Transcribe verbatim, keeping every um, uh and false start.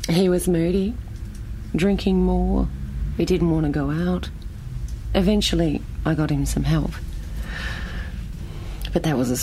He was moody, drinking more. He didn't want to go out. Eventually, I got him some help. But that was a